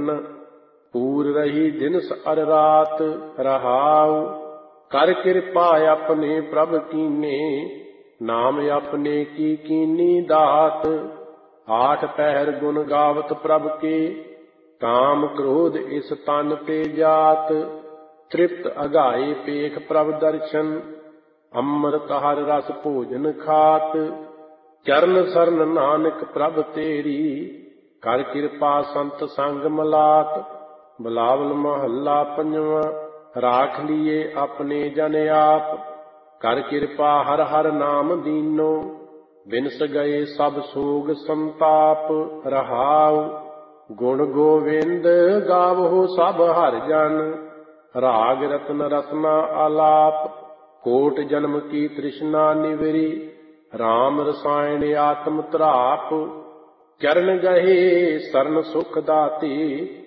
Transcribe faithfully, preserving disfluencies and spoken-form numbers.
ਜੀਵਨ ਪੂਰ ਰਹੀ ਦਿਨਸ ਅਰ ਰਾਤ। ਰਹਾਉ ਕਰ ਕਿਰਪਾ ਆਪਣੇ ਪ੍ਰਭ ਕੀਨੇ, ਨਾਮ ਆਪਣੇ ਕੀ ਕੀਨੀ ਦਾਤ। ਆਠ ਪਹਿਰ ਗੁਣ ਗਾਵਤ ਪ੍ਰਭ ਕੇ, ਕਾਮ ਕ੍ਰੋਧ ਇਸ ਤਨ ਤੇ ਜਾਤ। ਤ੍ਰਿਪਤ ਅਗਾਏ ਪੇਖ ਪ੍ਰਭ ਦਰਸ਼ਨ, ਅੰਮ੍ਰਿਤ ਹਰ ਰਸ ਭੋਜਨ ਖਾਤ। ਚਰਨ ਸਰਨ ਨਾਨਕ ਪ੍ਰਭ ਤੇਰੀ, ਕਰ ਕਿਰਪਾ ਸੰਤ ਸੰਗ ਮਲਾਤ। ਬਿਲਾਵਲ ਮਹੱਲਾ ਪੰਜਵਾਂ। ਰਾਖ ਲੀਏ ਆਪਣੇ ਜਨ ਆਪ, ਕਰ ਕਿਰਪਾ ਹਰ ਹਰ ਨਾਮ ਦੀਨੋ। ਬਿਨਸ ਗਏ ਸਭ ਸੋਗ ਸੰਤਾਪ। ਰਹਾਉ ਗੁਣ ਗੋਵਿੰਦ ਗਾਵੋ ਸਭ ਹਰਿ ਜਨ, ਰਾਗ ਰਤਨ ਰਸਨਾ ਆਲਾਪ। ਕੋਟ ਜਨਮ ਕੀ ਤ੍ਰਿਸ਼ਨਾ ਨਿਵਰੀ, ਰਾਮ ਰਸਾਇਣ ਆਤਮ ਤ੍ਰਾਪ। ਚਰਨ ਗਹੇ ਸਰਨ ਸੁਖ ਦਾਤੇ,